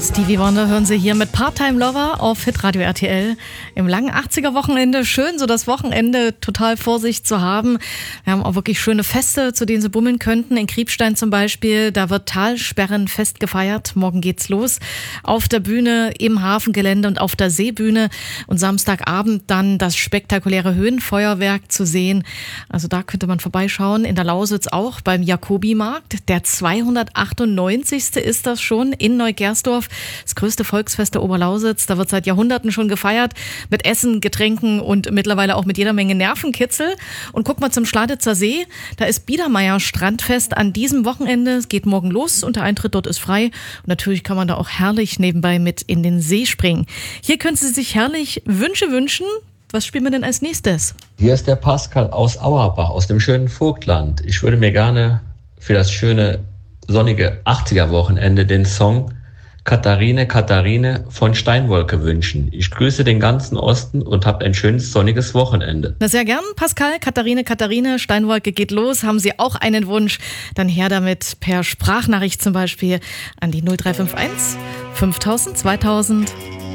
Stevie Wonder hören Sie hier mit Part-Time Lover auf Hitradio RTL. Im langen 80er-Wochenende, schön so das Wochenende total vor sich zu haben. Wir haben auch wirklich schöne Feste, zu denen Sie bummeln könnten. In Kriebstein zum Beispiel, da wird Talsperrenfest gefeiert. Morgen geht's los. Auf der Bühne, im Hafengelände und auf der Seebühne. Und Samstagabend dann das spektakuläre Höhenfeuerwerk zu sehen. Also da könnte man vorbeischauen. In der Lausitz auch beim Jakobimarkt. Der 298. ist das schon in Neugersdorf. Das größte Volksfest der Oberlausitz. Da wird seit Jahrhunderten schon gefeiert. Mit Essen, Getränken und mittlerweile auch mit jeder Menge Nervenkitzel. Und guck mal zum Schladitzer See. Da ist Biedermeier Strandfest an diesem Wochenende. Es geht morgen los und der Eintritt dort ist frei. Und natürlich kann man da auch herrlich nebenbei mit in den See springen. Hier können Sie sich herrlich Wünsche wünschen. Was spielen wir denn als nächstes? Hier ist der Pascal aus Auerbach, aus dem schönen Vogtland. Ich würde mir gerne für das schöne, sonnige 80er-Wochenende den Song Katharine, Katharine von Steinwolke wünschen. Ich grüße den ganzen Osten und habt ein schönes, sonniges Wochenende. Na sehr gern, Pascal. Katharine, Steinwolke geht los. Haben Sie auch einen Wunsch? Dann her damit per Sprachnachricht zum Beispiel an die 0351 5000 2000.